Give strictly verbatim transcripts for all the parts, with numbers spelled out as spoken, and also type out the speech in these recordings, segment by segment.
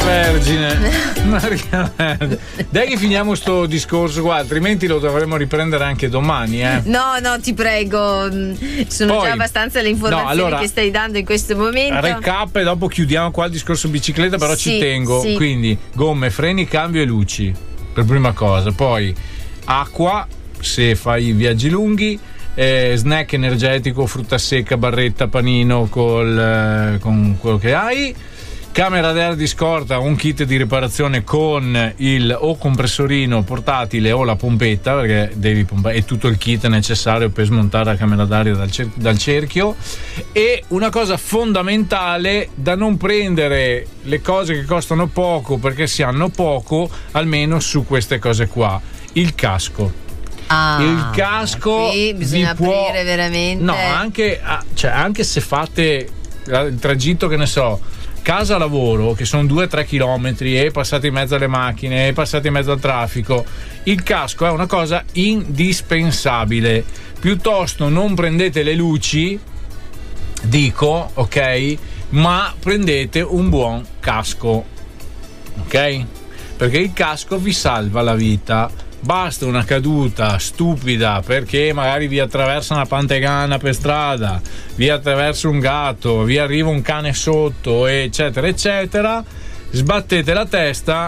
Vergine, Maria Vergine. Dai che finiamo sto discorso qua, altrimenti lo dovremmo riprendere anche domani, eh. No, no, ti prego, sono Poi, già abbastanza le informazioni no, allora, che stai dando in questo momento. Recap e dopo chiudiamo qua il discorso bicicletta, però sì, ci tengo. sì. Quindi gomme, freni, cambio e luci per prima cosa. Poi acqua se fai viaggi lunghi, eh, snack energetico, frutta secca, barretta, panino col, eh, con quello che hai. Camera d'aria di scorta, un kit di riparazione con il o compressorino portatile o la pompetta, perché devi pompare, è tutto il kit necessario per smontare la camera d'aria dal, cer- dal cerchio. E una cosa fondamentale, da non prendere le cose che costano poco perché si hanno poco, almeno su queste cose qua. Il casco. Ah, il casco qui bisogna vi può, aprire veramente. No, anche, cioè, anche se fate il tragitto, che ne so, casa lavoro, che sono due tre chilometri e passate in mezzo alle macchine e passate in mezzo al traffico, il casco è una cosa indispensabile. Piuttosto non prendete le luci, dico, ok, ma prendete un buon casco, ok? Perché il casco vi salva la vita. Basta una caduta stupida perché magari vi attraversa una pantegana per strada, vi attraversa un gatto, vi arriva un cane sotto, eccetera eccetera, sbattete la testa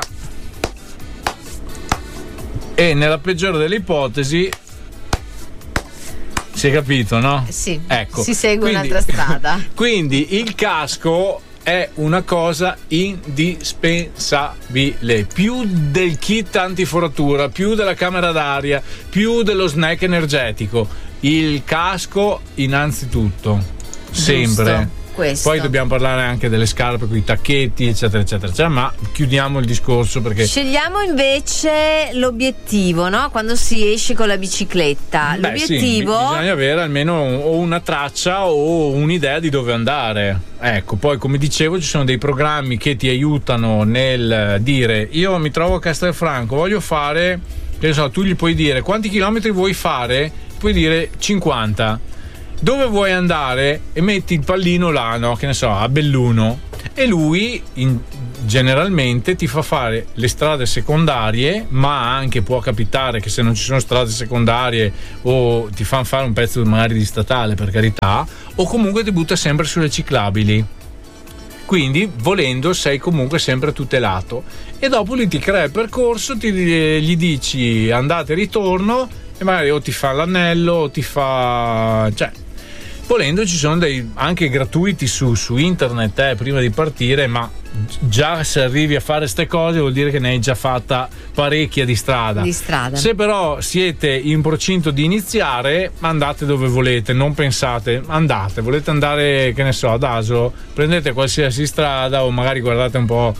e nella peggiore delle ipotesi, si è capito, no? Sì, ecco, si segue quindi, un'altra strada. Quindi il casco è una cosa indispensabile, più del kit antiforatura, più della camera d'aria, più dello snack energetico. Il casco innanzitutto, sempre. Giusto, questo. Poi dobbiamo parlare anche delle scarpe con i tacchetti, eccetera eccetera eccetera, ma chiudiamo il discorso perché scegliamo invece l'obiettivo, no? Quando si esce con la bicicletta. Beh, l'obiettivo sì, bisogna avere almeno o una traccia o un'idea di dove andare. Ecco, poi come dicevo ci sono dei programmi che ti aiutano nel dire: io mi trovo a Castelfranco, voglio fare, che ne so, tu gli puoi dire quanti chilometri vuoi fare, puoi dire cinquanta. Dove vuoi andare? E metti il pallino là, no? Che ne so, a Belluno. E lui in, generalmente ti fa fare le strade secondarie, ma anche può capitare che se non ci sono strade secondarie o ti fanno fare un pezzo magari di statale, per carità, o comunque ti butta sempre sulle ciclabili. Quindi volendo sei comunque sempre tutelato. E dopo lui ti crea il percorso, ti, gli dici andate e ritorno, e magari o ti fa l'anello o ti fa, cioè, volendo ci sono dei anche gratuiti su, su internet eh, prima di partire, ma già se arrivi a fare ste cose vuol dire che ne hai già fatta parecchia di strada. Di strada. Se però siete in procinto di iniziare, andate dove volete, non pensate, andate, volete andare, che ne so, ad Asolo, prendete qualsiasi strada o magari guardate un po'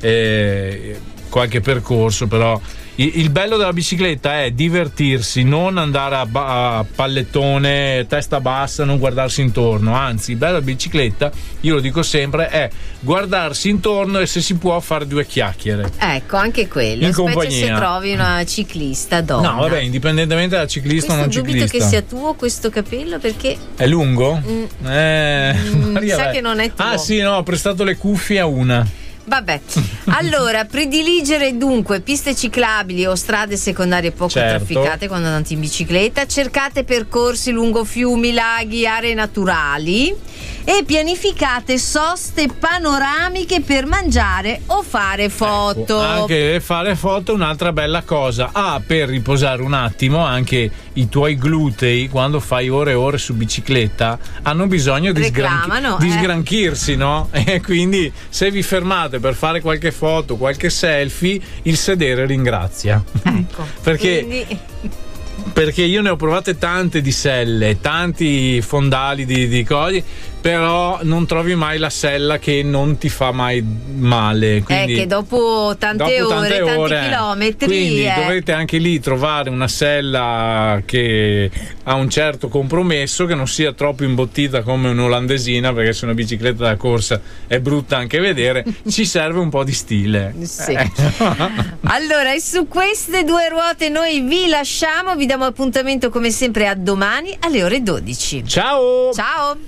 eh, qualche percorso, però il bello della bicicletta è divertirsi, non andare a, ba- a pallettone, testa bassa, non guardarsi intorno. Anzi, il bello della bicicletta, io lo dico sempre, è guardarsi intorno e se si può fare due chiacchiere. Ecco, anche quello. In specie compagnia. se trovi una ciclista donna. No, vabbè, indipendentemente dalla ciclista o non Questo ciclista. dubito che sia tuo questo capello, perché È lungo? Mm. Eh, Mm, Maria, sa beh. che non è tuo. Ah sì, no, ho prestato le cuffie a una. Vabbè, allora prediligere dunque piste ciclabili o strade secondarie poco Certo. trafficate quando andate in bicicletta, cercate percorsi lungo fiumi, laghi, aree naturali e pianificate soste panoramiche per mangiare o fare foto. Ecco, anche fare foto è un'altra bella cosa. Ah, per riposare un attimo, anche i tuoi glutei quando fai ore e ore su bicicletta hanno bisogno di, Reclamano, sgranchi- di eh. sgranchirsi, no? E quindi se vi fermate per fare qualche foto, qualche selfie, il sedere ringrazia. Ecco, perché quindi perché io ne ho provate tante di selle, tanti fondali di, di cose, però non trovi mai la sella che non ti fa mai male. Quindi, è che dopo tante dopo ore, tante ore, tanti chilometri, quindi eh. dovete anche lì trovare una sella che ha un certo compromesso, che non sia troppo imbottita come un'olandesina, perché se una bicicletta da corsa è brutta anche vedere, ci serve un po' di stile. Sì. Eh. Allora, e su queste due ruote noi vi lasciamo, vi diamo appuntamento come sempre a domani alle ore dodici. Ciao! Ciao!